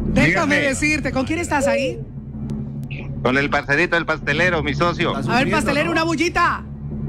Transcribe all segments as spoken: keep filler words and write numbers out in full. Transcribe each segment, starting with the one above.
Déjame Dígame. decirte, ¿con quién estás ahí? Con el parcerito del pastelero, mi socio. A ver, pastelero, una bullita.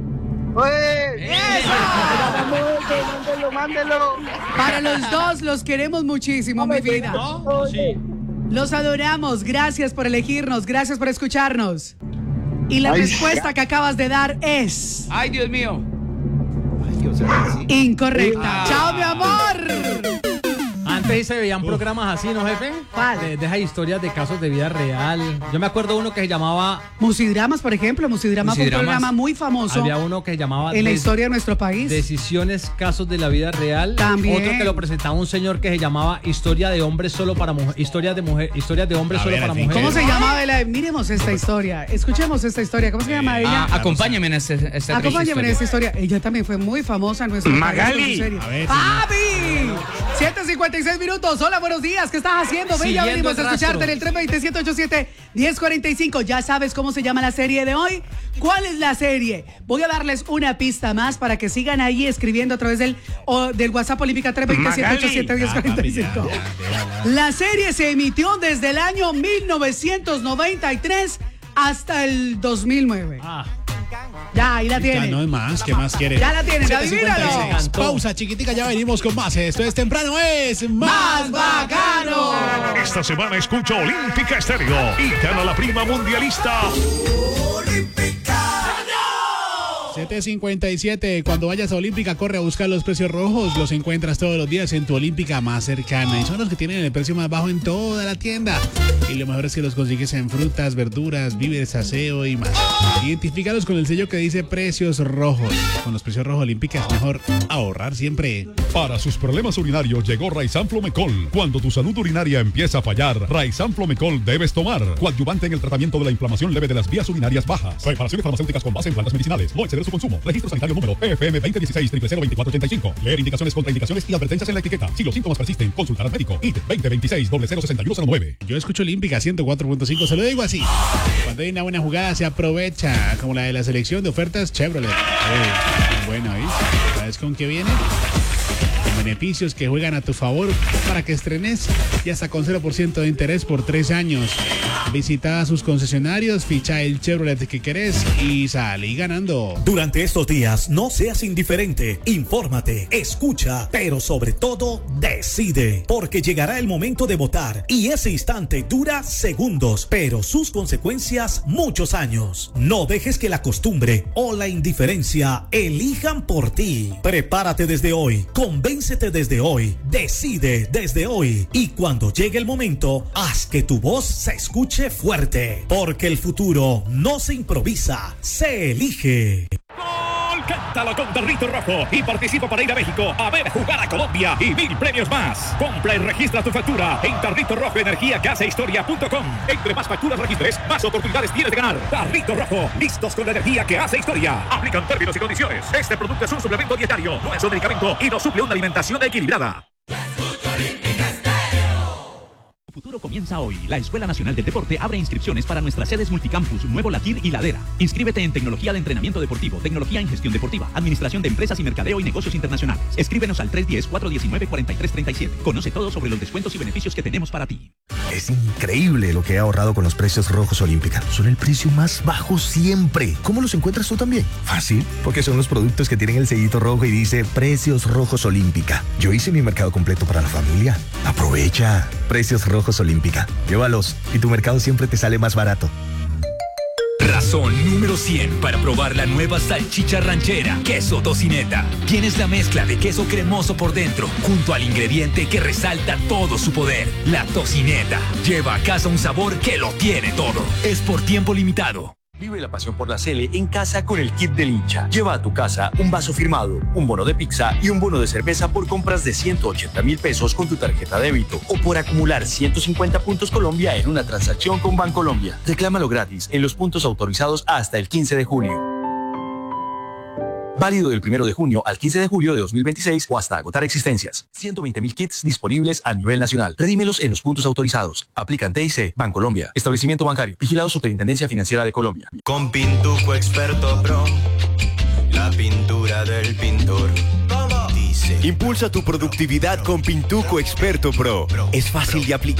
Mándelo, mándelo. Para los dos, los queremos muchísimo, mi vida. ¿No? Sí. Los adoramos. Gracias por elegirnos. Gracias por escucharnos. Y la Ay, respuesta que acabas de dar es Ay, Dios mío. incorrecta. Ah. ¡Chao, mi amor! Antes se veían programas así, ¿no, jefe? ¿Cuál? De, de esas historias de casos de vida real. Yo me acuerdo uno que se llamaba... Musidramas, por ejemplo. Musidramas fue un Musidramas. programa muy famoso Había uno que se llamaba... en la Des- historia de nuestro país. Decisiones, casos de la vida real. También. Otro que lo presentaba un señor que se llamaba Historia de hombres solo para mujeres. Historias de mujer, historias de hombres A solo ver, para al fin, mujeres. ¿Cómo se llamaba? La... Miremos esta historia. Escuchemos esta historia. ¿Cómo se llama ella? Ah, acompáñame en este, esta triste Acompáñame en historia. esta historia. Ella también fue muy famosa en nuestro Magali. país. con su serie. A ver, ¡Papi! siete cincuenta y seis minutos. Hola, buenos días. ¿Qué estás haciendo? Ven, ya Siguiendo venimos a el escucharte rastro. en el tres dos cero, siete ocho siete, uno cero cuatro cinco. ¿Ya sabes cómo se llama la serie de hoy? ¿Cuál es la serie? Voy a darles una pista más para que sigan ahí escribiendo a través del, o, del WhatsApp Olímpica tres dos cero, siete ocho siete, uno cero cuatro cinco. La serie se emitió desde el año mil novecientos noventa y tres hasta el dos mil nueve. Ah, Ya, ahí la Ya tienen. no es más, ¿qué más quiere? Ya la tienen, siete cincuenta y adivínalo. seis. Pausa chiquitica, ya venimos con más. Esto es temprano, es ¡Más bacano! Esta semana escucha Olímpica Estéreo y gana la prima mundialista. siete cincuenta y siete. Cuando vayas a Olímpica, corre a buscar los precios rojos. Los encuentras todos los días en tu Olímpica más cercana. Y son los que tienen el precio más bajo en toda la tienda. Y lo mejor es que los consigues en frutas, verduras, víveres, aseo y más. Identifícalos con el sello que dice precios rojos. Con los precios rojos Olímpica es mejor ahorrar siempre. Para sus problemas urinarios llegó Raizan Flomecol. Cuando tu salud urinaria empieza a fallar, Raizan Flomecol debes tomar. Coadyuvante en el tratamiento de la inflamación leve de las vías urinarias bajas. Preparaciones farmacéuticas con base en plantas medicinales. No exceder su consumo. Registro sanitario número P F M veinte dieciséis cero cero veinticuatro ochenta y cinco. Leer indicaciones, contraindicaciones y advertencias en la etiqueta. Si los síntomas persisten, consultar al médico. I T veinte veintiséis cero cero sesenta y uno cero nueve. Yo escucho Olímpica ciento cuatro punto cinco, se lo digo así. Cuando hay una buena jugada se aprovecha, como la de la selección de ofertas Chevrolet. Eh, bueno, ¿ahí? ¿Sabes con qué viene? Con beneficios que juegan a tu favor para que estrenes y hasta con cero por ciento de interés por tres años. Visita sus concesionarios, ficha el Chevrolet que querés y salí ganando. Durante estos días, no seas indiferente, infórmate, escucha, pero sobre todo, decide, porque llegará el momento de votar y ese instante dura segundos, pero sus consecuencias muchos años. No dejes que la costumbre o la indiferencia elijan por ti. Prepárate desde hoy, convéncete desde hoy, decide desde hoy y cuando llegue el momento, haz que tu voz se escuche fuerte, porque el futuro no se improvisa, se elige. ¡Gol! Cántalo con Tarrito Rojo y participa para ir a México a ver jugar a Colombia y mil premios más. Compra y registra tu factura en Tarrito Rojo Energía que hace historia punto com. Entre más facturas registres, más oportunidades tienes de ganar. Tarrito Rojo, listos con la energía que hace historia. Aplican términos y condiciones. Este producto es un suplemento dietario, no es un medicamento y no suple una alimentación equilibrada. Tu futuro comienza hoy. La Escuela Nacional del Deporte abre inscripciones para nuestras sedes multicampus Nuevo Latir y Ladera. Inscríbete en Tecnología de Entrenamiento Deportivo, Tecnología en Gestión Deportiva, Administración de Empresas y Mercadeo y Negocios Internacionales. Escríbenos al tres uno cero, cuatro uno nueve, cuatro tres tres siete. Conoce todo sobre los descuentos y beneficios que tenemos para ti. Es increíble lo que he ahorrado con los precios rojos Olímpica. Son el precio más bajo siempre. ¿Cómo los encuentras tú también? Fácil, porque son los productos que tienen el sellito rojo y dice Precios Rojos Olímpica. Yo hice mi mercado completo para la familia. Aprovecha. Precios Rojos Olímpica. Llévalos y tu mercado siempre te sale más barato. Razón número cien para probar la nueva salchicha ranchera, queso tocineta. Tienes la mezcla de queso cremoso por dentro, junto al ingrediente que resalta todo su poder, la tocineta. Lleva a casa un sabor que lo tiene todo. Es por tiempo limitado. Vive la pasión por la Sele en casa con el kit del hincha. Lleva a tu casa un vaso firmado, un bono de pizza y un bono de cerveza por compras de ciento ochenta mil pesos con tu tarjeta débito o por acumular ciento cincuenta puntos Colombia en una transacción con Bancolombia. Reclámalo gratis en los puntos autorizados hasta el quince de junio. Válido del primero de junio al quince de julio de dos mil veintiséis o hasta agotar existencias. ciento veinte mil kits disponibles a nivel nacional. Redímelos en los puntos autorizados. Aplican T I C, Bancolombia. Establecimiento bancario. Vigilado Superintendencia Financiera de Colombia. Con Pintuco Experto Pro, la pintura del pintor. Dice. Impulsa tu productividad con Pintuco Experto Pro. Es fácil de aplicar.